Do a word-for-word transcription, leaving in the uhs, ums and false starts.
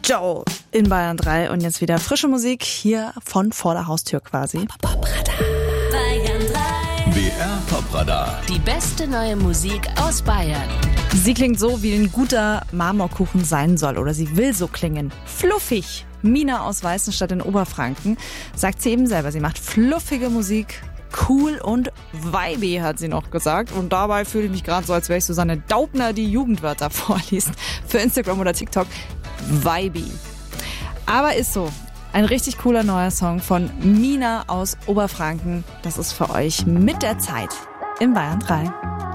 Joe in Bayern drei und jetzt wieder frische Musik hier von vor der Haustür quasi. Bayern drei. B R Top-Radar. Die beste neue Musik aus Bayern. Sie klingt so, wie ein guter Marmorkuchen sein soll oder sie will so klingen. Fluffig. Mina aus Weißenstadt in Oberfranken sagt sie eben selber, sie macht fluffige Musik. Cool und vibey, hat sie noch gesagt. Und dabei fühle ich mich gerade so, als wäre ich Susanne Daubner, die Jugendwörter vorliest. Für Instagram oder TikTok. Vibey. Aber ist so. Ein richtig cooler neuer Song von Mina aus Oberfranken. Das ist für euch mit der Zeit in Bayern drei.